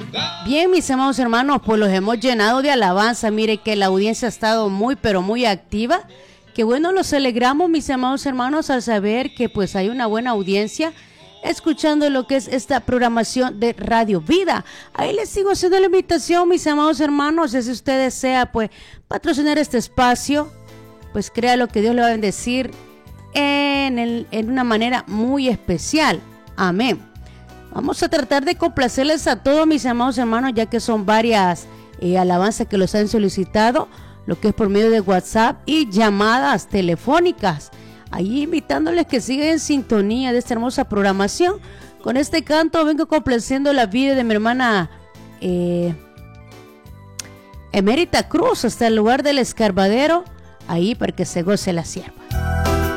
Bien, mis amados hermanos, pues los hemos llenado de alabanza. Mire que la audiencia ha estado muy, pero muy activa. Que bueno, los alegramos, mis amados hermanos, al saber que pues hay una buena audiencia escuchando lo que es esta programación de Radio Vida. Ahí les sigo haciendo la invitación, mis amados hermanos, si usted desea pues patrocinar este espacio, pues crea lo que Dios le va a bendecir en una manera muy especial. Amén. Vamos a tratar de complacerles a todos, mis amados hermanos, ya que son varias alabanzas que los han solicitado, lo que es por medio de WhatsApp y llamadas telefónicas. Ahí invitándoles que sigan en sintonía de esta hermosa programación. Con este canto vengo complaciendo la vida de mi hermana Emérita Cruz hasta el lugar del Escarbadero, ahí para que se goce la sierva.